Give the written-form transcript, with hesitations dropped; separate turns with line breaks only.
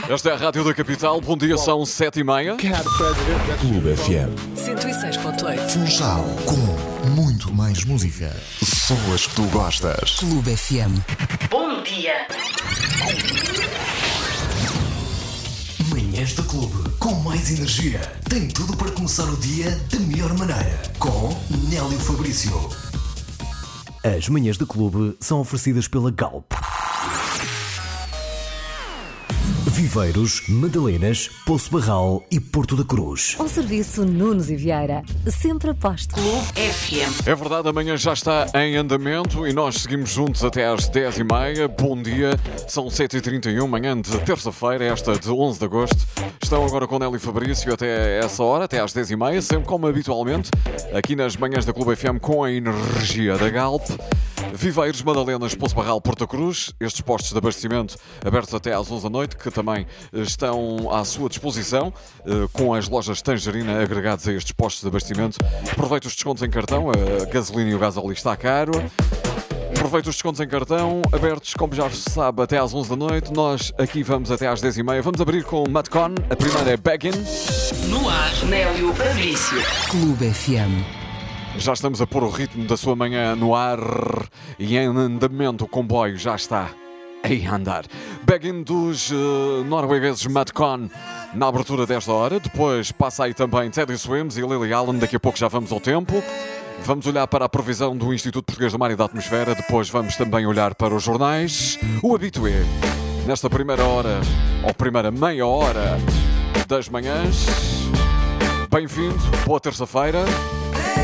Esta é a Rádio da Capital. Bom dia, são 7h30.
Clube FM
106.8.
Funchal, com muito mais música. Só as que tu gostas.
Clube FM. Bom dia.
Manhãs do Clube, com mais energia. Tem tudo para começar o dia da melhor maneira. Com Nélio Fabrício.
As manhãs do Clube são oferecidas pela Galp. Viveiros, Madalenas, Poço Barral e Porto da Cruz.
Ao serviço Nunes e Vieira, sempre aposto.
Clube FM.
É verdade, amanhã já está em andamento e nós seguimos juntos até às 10h30. Bom dia, são 7h31, manhã de terça-feira, esta de 11 de agosto. Estão agora com Nélio Fabrício até essa hora, até às 10h30, sempre como habitualmente, aqui nas manhãs da Clube FM com a energia da Galp. Viveiros, Madalenas, Poço Barral, Porto da Cruz, estes postos de abastecimento abertos até às 11 da noite, que também estão à sua disposição, com as lojas Tangerina agregadas a estes postos de abastecimento. Aproveite os descontos em cartão, a gasolina e o gasóleo está caro. Aproveite os descontos em cartão, abertos, como já se sabe, até às 11 da noite. Nós aqui vamos até às 10h30. Vamos abrir com Madcon, a primeira é Beggin.
No ar, Nélio Fabrício.
Clube FM.
Já estamos a pôr o ritmo da sua manhã no ar e em andamento o comboio já está a andar. Beggin dos noruegueses Madcon na abertura desta hora. Depois passa aí também Teddy Swims e Lily Allen. Daqui a pouco já vamos ao tempo. Vamos olhar para a previsão do Instituto Português do Mar e da Atmosfera. Depois vamos também olhar para os jornais. O habitué nesta primeira hora, ou primeira meia hora das manhãs. Bem-vindo, boa terça-feira.